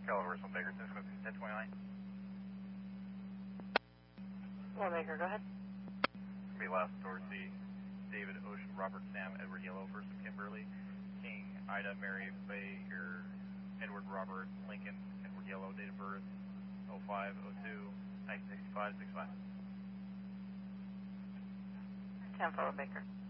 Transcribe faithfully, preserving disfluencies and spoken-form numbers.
Caliversal Baker, ten twenty-nine. One Baker, go ahead. Be last Dorsey, David, Ocean, Robert, Sam, Edward, Yellow, First of Kimberly, King, Ida, Mary, Baker, Edward, Robert, Lincoln, Edward, Yellow, date of birth, oh five oh two, nineteen sixty-five, six five. ten four Baker.